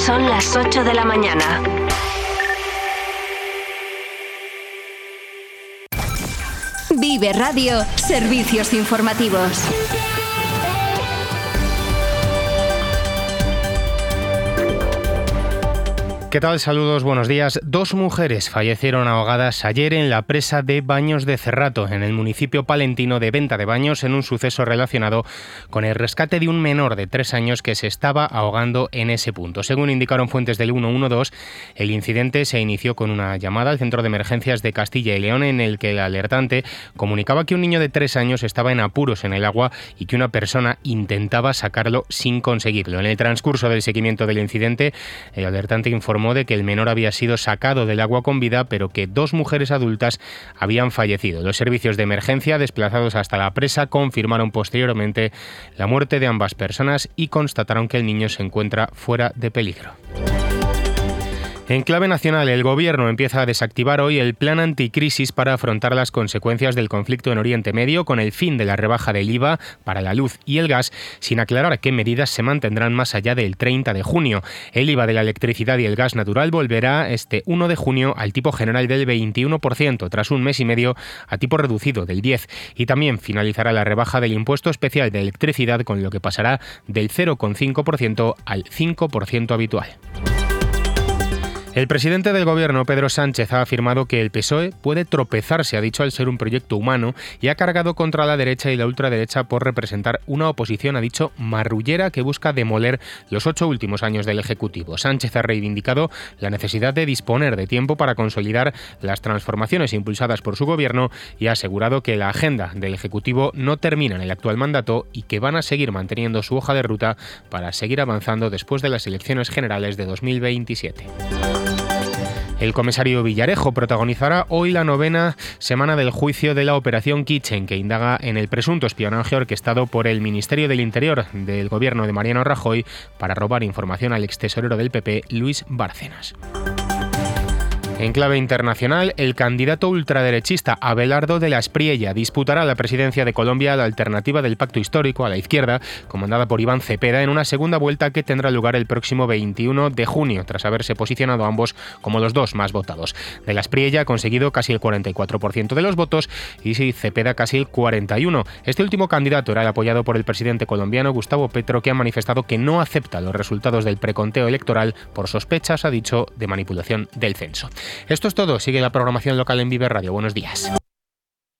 Son las 8 de la mañana. Vive Radio, servicios informativos. ¿Qué tal? Saludos, buenos días. 2 mujeres fallecieron ahogadas ayer en la presa de Baños de Cerrato, en el municipio palentino de Venta de Baños, en un suceso relacionado con el rescate de un menor de 3 años que se estaba ahogando en ese punto. Según indicaron fuentes del 112, el incidente se inició con una llamada al centro de emergencias de Castilla y León, en el que el alertante comunicaba que un niño de 3 años estaba en apuros en el agua y que una persona intentaba sacarlo sin conseguirlo. En el transcurso del seguimiento del incidente, el alertante informó de que el menor había sido sacado del agua con vida, pero que 2 mujeres adultas habían fallecido. Los servicios de emergencia desplazados hasta la presa confirmaron posteriormente la muerte de ambas personas y constataron que el niño se encuentra fuera de peligro. En clave nacional, el Gobierno empieza a desactivar hoy el plan anticrisis para afrontar las consecuencias del conflicto en Oriente Medio, con el fin de la rebaja del IVA para la luz y el gas, sin aclarar qué medidas se mantendrán más allá del 30 de junio. El IVA de la electricidad y el gas natural volverá este 1 de junio al tipo general del 21%, tras un mes y medio a tipo reducido del 10%, y también finalizará la rebaja del impuesto especial de electricidad, con lo que pasará del 0,5% al 5% habitual. El presidente del Gobierno, Pedro Sánchez, ha afirmado que el PSOE puede tropezarse, ha dicho, al ser un proyecto humano, y ha cargado contra la derecha y la ultraderecha por representar una oposición, ha dicho, marrullera, que busca demoler los 8 últimos años del Ejecutivo. Sánchez ha reivindicado la necesidad de disponer de tiempo para consolidar las transformaciones impulsadas por su Gobierno y ha asegurado que la agenda del Ejecutivo no termina en el actual mandato y que van a seguir manteniendo su hoja de ruta para seguir avanzando después de las elecciones generales de 2027. El comisario Villarejo protagonizará hoy la 9ª semana del juicio de la Operación Kitchen, que indaga en el presunto espionaje orquestado por el Ministerio del Interior del Gobierno de Mariano Rajoy para robar información al extesorero del PP, Luis Bárcenas. En clave internacional, el candidato ultraderechista Abelardo de la Espriella disputará la presidencia de Colombia a la alternativa del Pacto Histórico, a la izquierda, comandada por Iván Cepeda, en una segunda vuelta que tendrá lugar el próximo 21 de junio, tras haberse posicionado ambos como los 2 más votados. De la Espriella ha conseguido casi el 44% de los votos y Cepeda casi el 41%. Este último candidato era el apoyado por el presidente colombiano Gustavo Petro, que ha manifestado que no acepta los resultados del preconteo electoral por sospechas, ha dicho, de manipulación del censo. Esto es todo. Sigue la programación local en Vive Radio. Buenos días.